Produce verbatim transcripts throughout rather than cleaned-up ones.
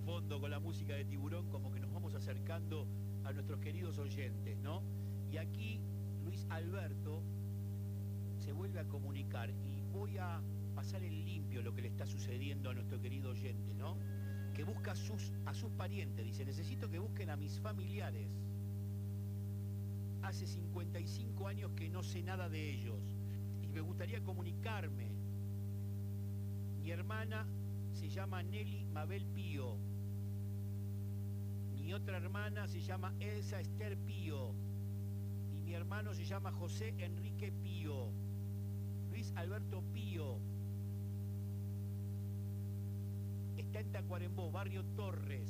fondo con la música de Tiburón, como que nos vamos acercando a nuestros queridos oyentes, ¿no? Y aquí Luis Alberto se vuelve a comunicar y voy a pasar en limpio lo que le está sucediendo a nuestro querido oyente, ¿no? Que busca a sus, a sus parientes, dice, necesito que busquen a mis familiares. Hace cincuenta y cinco años que no sé nada de ellos y me gustaría comunicarme. Mi hermana se llama Nelly Mabel Pío. Mi otra hermana se llama Elsa Esther Pío. Y mi hermano se llama José Enrique Pío. Luis Alberto Pío. Está en Tacuarembó, barrio Torres.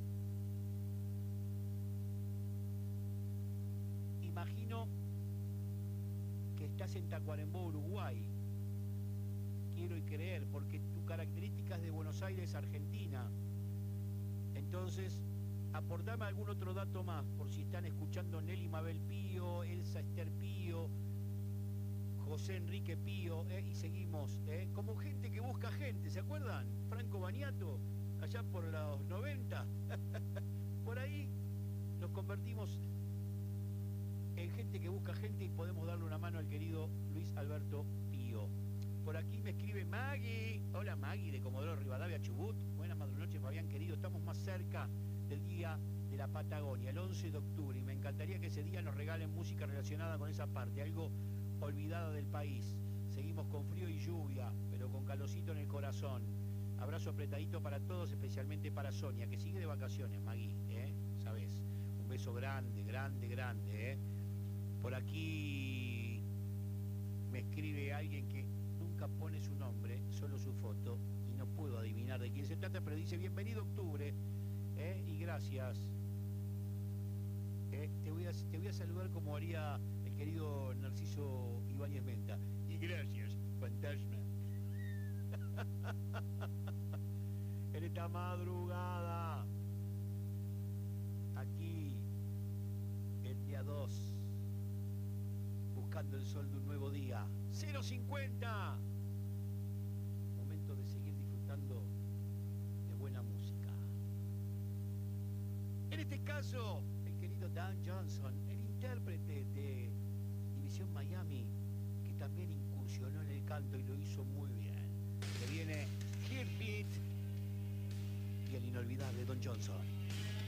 Imagino que estás en Tacuarembó, Uruguay. Quiero y creer, porque tu característica es de Buenos Aires, Argentina. Entonces, aportame algún otro dato más, por si están escuchando Nelly Mabel Pío, Elsa Esther Pío, José Enrique Pío, eh, y seguimos, eh, como gente que busca gente, ¿se acuerdan? Franco Baniato, allá por los noventa. Por ahí nos convertimos en gente que busca gente y podemos darle una mano al querido Luis Alberto Pío. Por aquí me escribe Maggie. Hola Maggie, de Comodoro Rivadavia, Chubut. Buenas noches, Fabián querido. Estamos más cerca del Día de la Patagonia, el once de octubre, y me encantaría que ese día nos regalen música relacionada con esa parte, algo olvidada del país. Seguimos con frío y lluvia, pero con calorcito en el corazón. Abrazo apretadito para todos, especialmente para Sonia, que sigue de vacaciones, Maggie, ¿eh? ¿Sabes? Un beso grande, grande, grande, ¿eh? Por aquí me escribe alguien que nunca pone su nombre, solo su foto, y no puedo adivinar de quién se trata, pero dice, bienvenido octubre, ¿eh? Y gracias. ¿Eh? Te voy a, te voy a saludar como haría el querido Narciso Ibáñez Menta. Y gracias, fantasma. En esta madrugada, aquí, el día dos, buscando el sol de un nuevo día. cero cincuenta. Momento de seguir disfrutando de buena música. En este caso, el querido Dan Johnson, el intérprete de División Miami, que también incursionó en el canto y lo hizo muy bien. Que viene Heartbeat y el inolvidable Don Johnson.